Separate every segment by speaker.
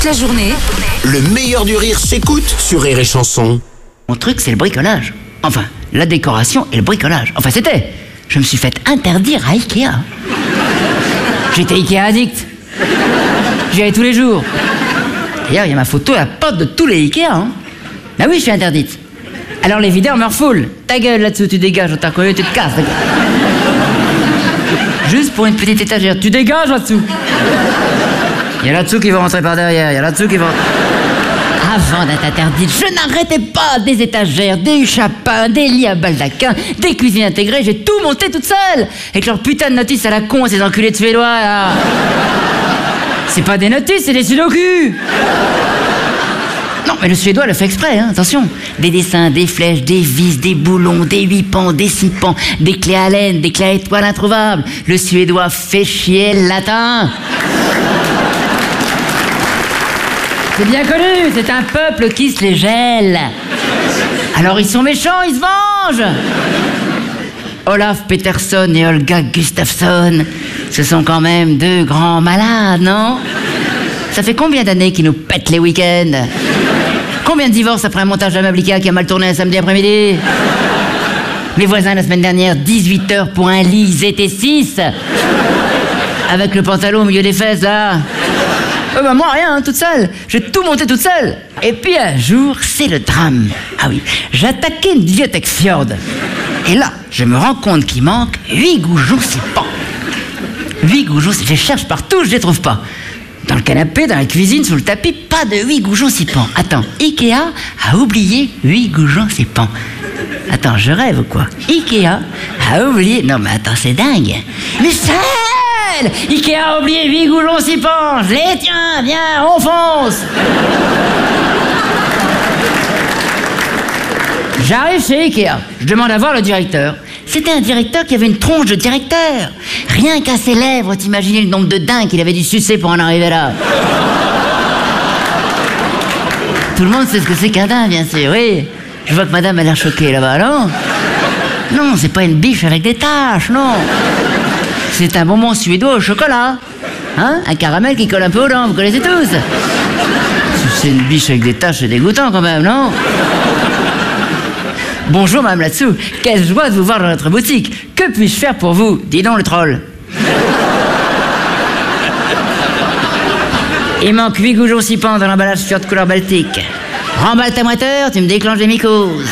Speaker 1: la journée,
Speaker 2: Le meilleur du rire s'écoute sur Rire et Chanson.
Speaker 3: Mon truc, c'est le bricolage. Enfin, la décoration et le bricolage. Enfin, c'était. Je me suis fait interdire à Ikea. J'étais Ikea addict. J'y allais tous les jours. D'ailleurs, il y a ma photo à la porte de tous les Ikea. Hein. Bah oui, je suis interdite. Alors les videurs me refoulent. Ta gueule là-dessous, tu dégages, on t'a reconnu, tu te casses. Juste pour une petite étagère, tu dégages là-dessous. Il y a là-dessous qui vont rentrer par derrière, il y a là-dessous qui vont... Avant d'être interdite, je n'arrêtais pas des étagères, des chapins, des lits à baldaquin, des cuisines intégrées, j'ai tout monté toute seule. Avec leur putain de notice à la con, ces enculés de Suédois, là. C'est pas des notices, c'est des sudoku. Non, mais le Suédois le fait exprès, hein, attention. Des dessins, des flèches, des vis, des boulons, des 8 pans, des 6 pans, des clés à laine, des clés à étoiles introuvables. Le Suédois fait chier le latin. C'est bien connu, c'est un peuple qui se les gèle. Alors ils sont méchants, ils se vengent. Olaf Peterson et Olga Gustafsson, ce sont quand même deux grands malades, non? Ça fait combien d'années qu'ils nous pètent les week-ends? Combien de divorces après un montage d'un meuble Ikea qui a mal tourné un samedi après-midi? Mes voisins la semaine dernière, 18h pour un lit, ils étaient 6. Avec le pantalon au milieu des fesses, là. Bah moi rien, hein, toute seule. J'ai tout monté toute seule. Et puis un jour, c'est le drame. Ah oui, j'ai attaqué une bibliothèque Fjord. Et là, je me rends compte qu'il manque 8 goujons 6 pans. 8 goujons, je les cherche partout, je les trouve pas. Dans le canapé, dans la cuisine, sous le tapis, pas de 8 goujons 6 pans. Attends, Ikea a oublié 8 goujons 6 pans. Attends, je rêve ou quoi? Ikea a oublié... Non mais attends, c'est dingue. Michel! Ikea a oublié 8 goujons 6 pans. Je les tiens, viens, on fonce. J'arrive chez Ikea. Je demande à voir le directeur. C'était un directeur qui avait une tronche de directeur. Rien qu'à ses lèvres, t'imaginais le nombre de dingues qu'il avait dû sucer pour en arriver là. Tout le monde sait ce que c'est qu'un dingue, bien sûr, oui. Je vois que madame a l'air choquée là-bas, non? Non, c'est pas une biche avec des taches, non. C'est un bonbon suédois au chocolat. Hein? Un caramel qui colle un peu aux dents, vous connaissez tous. Si c'est une biche avec des taches, c'est dégoûtant quand même, non? Bonjour madame là-dessous, quelle joie de vous voir dans notre boutique. Que puis-je faire pour vous? Dis donc le troll. Il manque 8 goujons 6 pans dans l'emballage Fjord couleur baltique. Remballe ta moiteur, tu me déclenches des mycoses.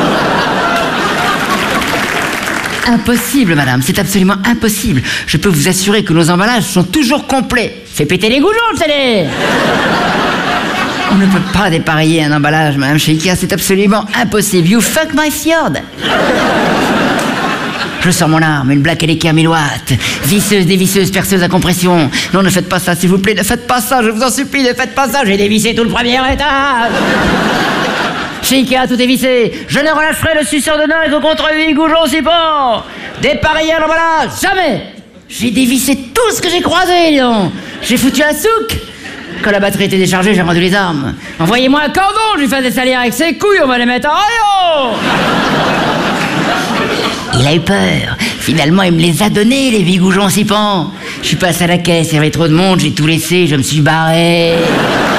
Speaker 3: Impossible, madame, c'est absolument impossible. Je peux vous assurer que nos emballages sont toujours complets. Fais péter les goujons, le télé. On ne peut pas dépareiller un emballage, madame, chez Ikea, c'est absolument impossible. You fuck my Fjord. Je sors mon arme, une Black Ikea 1000 watts. Visseuse, dévisseuse, perceuse à compression. Non, ne faites pas ça, s'il vous plaît, ne faites pas ça, je vous en supplie, ne faites pas ça. J'ai dévissé tout le premier étage. Chez Ikea, tout est vissé. Je ne relâcherai le suceur de nain que contre 8 goujons 6 pans. Dépareiller un emballage, jamais. J'ai dévissé tout ce que j'ai croisé, dis donc. J'ai foutu un souk. Quand la batterie était déchargée, j'ai rendu les armes. Envoyez-moi un cordon, je lui fais des salières avec ses couilles, on va les mettre en rayon. Il a eu peur. Finalement, il me les a donnés, les 8 goujons 6 pans. Je suis passé à la caisse, il y avait trop de monde, j'ai tout laissé, je me suis barré.